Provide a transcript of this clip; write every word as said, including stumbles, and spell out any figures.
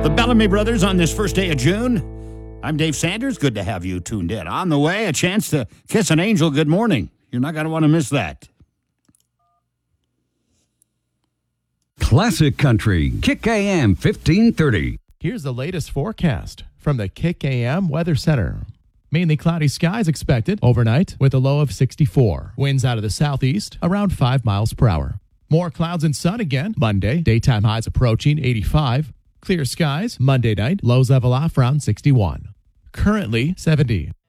The Bellamy Brothers on this first day of June. I'm Dave Sanders. Good to have you tuned in. On the way, a chance to kiss an angel good morning. You're not going to want to miss that. Classic Country, Kick A M fifteen thirty. Here's the latest forecast from the Kick A M Weather Center. Mainly cloudy skies expected overnight with a low of sixty-four. Winds out of the southeast around five miles per hour. More clouds and sun again Monday. Daytime highs approaching eighty-five. Clear skies Monday night. Lows level off around sixty-one. Currently seventy.